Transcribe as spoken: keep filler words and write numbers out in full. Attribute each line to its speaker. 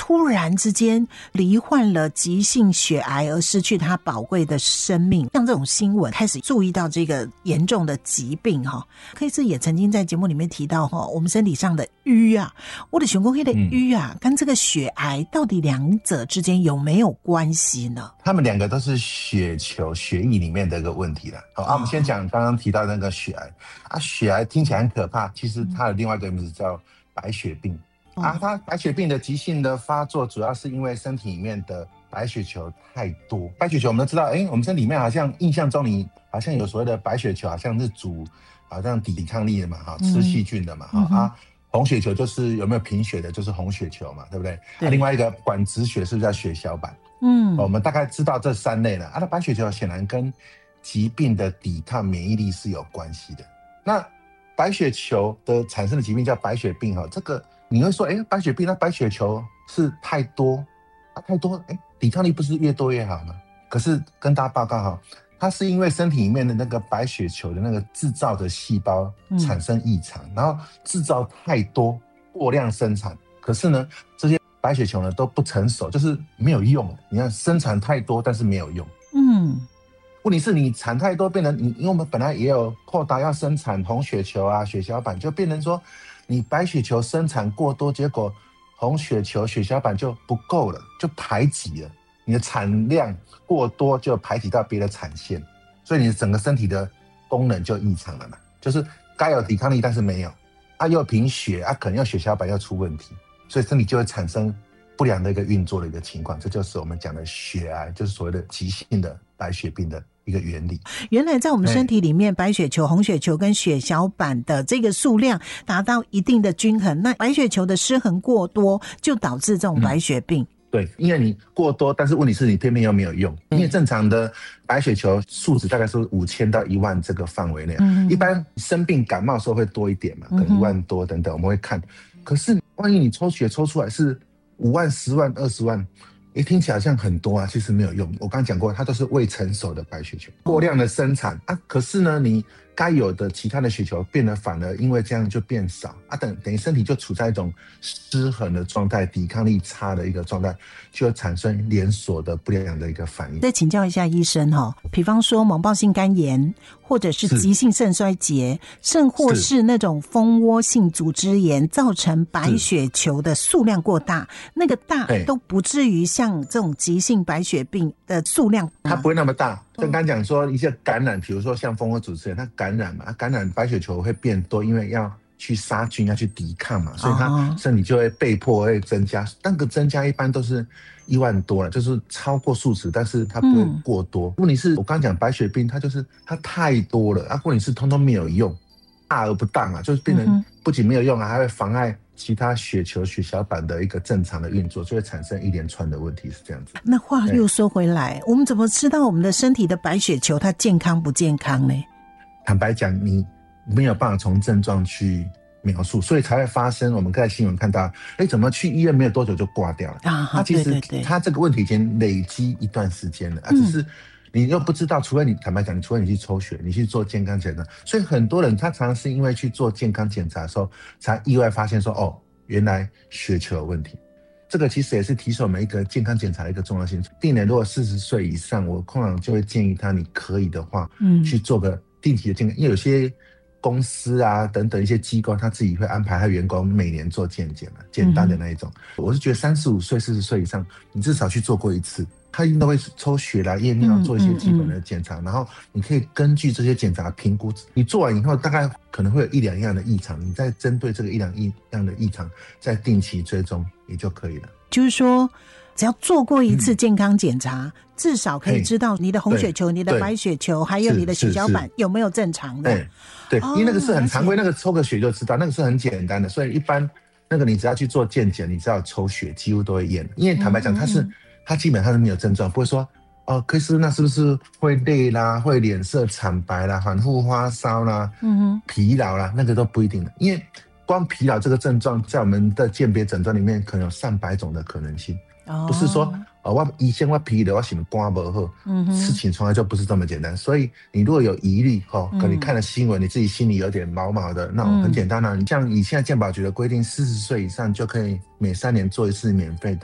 Speaker 1: 突然之间罹患了急性血癌而失去他宝贵的生命，像这种新闻开始注意到这个严重的疾病哈。K 师也曾经在节目里面提到哈，我们身体上的瘀啊，我的熊公黑的瘀啊、嗯，跟这个血癌到底两者之间有没有关系呢？
Speaker 2: 他们两个都是血球血液里面的一个问题了。好、啊，我们先讲刚刚提到那个血癌啊，血癌听起来很可怕，其实它的另外一个名字叫白血病。啊，它白血病的急性的发作，主要是因为身体里面的白血球太多。白血球我们都知道，哎，我们身体里面好像印象中你好像有所谓的白血球，好像是主好像抵抵抗力的嘛，哈，吃细菌的嘛，哈、嗯、啊，红血球就是有没有贫血的，就是红血球嘛，对不对？对啊、另外一个管子血是不是叫血小板？嗯、哦，我们大概知道这三类了。啊，那白血球显然跟疾病的抵抗免疫力是有关系的。那白血球的产生的疾病叫白血病，哈，这个。你会说，哎，白血病，那白血球是太多，啊，太多，哎，抵抗力不是越多越好吗？可是跟大家报告哈，它是因为身体里面的那个白血球的那个制造的细胞产生异常，嗯、然后制造太多，过量生产，可是呢，这些白血球呢都不成熟，就是没有用。你看生产太多，但是没有用。嗯。问题是你产太多，变成你，因为我们本来也有扩大要生产红血球啊、血小板，就变成说。你白血球生产过多，结果红血球、血小板就不够了，就排挤了。你的产量过多，就排挤到别的产线，所以你整个身体的功能就异常了嘛。就是该有抵抗力，但是没有，啊又贫血啊，可能要血小板要出问题，所以身体就会产生不良的一个运作的一个情况，这就是我们讲的血癌，就是所谓的急性的白血病的一个原理。
Speaker 1: 原来在我们身体里面，白血球、红血球跟血小板的这个数量达到一定的均衡，那白血球的失衡过多，就导致这种白血病。嗯，
Speaker 2: 对，因为你过多，但是问题是你偏偏又没有用，因为正常的白血球数值大概是五千到一万这个范围内，嗯、一般生病感冒的时候会多一点嘛，可能一万多等等，我们会看。可是万一你抽血抽出来是五万、十万、二十万，诶，听起来好像很多啊，其实没有用。我刚刚讲过，它都是未成熟的白血球，过量的生产啊，可是呢，你该有的其他的血球变得反而因为这样就变少啊，等等于身体就处在一种失衡的状态，抵抗力差的一个状态，就会产生连锁的不良的一个反应。
Speaker 1: 再请教一下医生哈，比方说猛暴性肝炎，或者是急性肾衰竭，甚或是那种蜂窝性组织炎，造成白血球的数量过大，那个大都不至于像这种急性白血病的数量，
Speaker 2: 它不会那么大。刚刚讲说一些感染，比如说像蜂窝组织炎，它感染嘛，它感染白血球会变多，因为要去杀菌，要去抵抗嘛，所以它身体就会被迫会增加。那个增加一般都是一万多了，就是超过数值，但是它不会过多。嗯、问题是我刚刚讲白血病，它就是它太多了，啊，问题是通通没有用，大而不当啊，就是变成不仅没有用啊，还会妨碍其他血球、血小板的一个正常的运作，就会产生一连串的问题，是这样子。
Speaker 1: 那话又说回来，我们怎么知道我们的身体的白血球它健康不健康呢？
Speaker 2: 坦白讲，你没有办法从症状去描述，所以才会发生我们在新闻看到，哎，怎么去医院没有多久就挂掉了啊？他其实他这个问题已经累积一段时间了，啊，只是你又不知道，除非你坦白讲，你除非你去抽血，你去做健康检查，所以很多人他常常是因为去做健康检查的时候，才意外发现说，哦，原来血球有问题。这个其实也是提醒我们一个健康检查的一个重要性。病人如果四十岁以上，我通常就会建议他，你可以的话，嗯，去做个定期的健康，因为有些公司啊等等一些机构，他自己会安排他员工每年做健检嘛，简单的那一种。嗯、我是觉得三十五岁、四十岁以上，你至少去做过一次。他一定都会抽血啦、验尿，做一些基本的检查，嗯嗯嗯，然后你可以根据这些检查评估，你做完以后大概可能会有一两样的异常，你再针对这个一两样的异常，再定期追踪也就可以了。
Speaker 1: 就是说，只要做过一次健康检查，嗯、至少可以知道你的红血球、你的白血球，还有你的血小板有没有正常的。
Speaker 2: 对，对，哦、因为那个是很常规，那个抽个血就知道，那个是很简单的，所以一般那个你只要去做健检，你只要抽血，几乎都会验。因为坦白讲，它是。嗯嗯他基本上是没有症状，不会说哦，可是那是不是会累啦，会脸色惨白啦，反复发烧啦，嗯哼，疲劳啦，那个都不一定的。因为光疲劳这个症状，在我们的鉴别诊断里面，可能有上百种的可能性，哦、不是说哦，我以前我疲劳，我什么肝不好，嗯哼，事情从来就不是这么简单。所以你如果有疑虑，哦，可能你看了新闻，你自己心里有点毛毛的，那很简单啊，你像以现在健保局的规定，四十岁以上就可以每三年做一次免费的